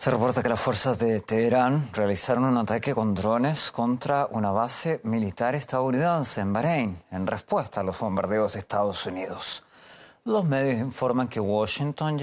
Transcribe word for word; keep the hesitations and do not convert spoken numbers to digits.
Se reporta que las fuerzas de Teherán realizaron un ataque con drones contra una base militar estadounidense en Bahrein, en respuesta a los bombardeos de Estados Unidos. Los medios informan que Washington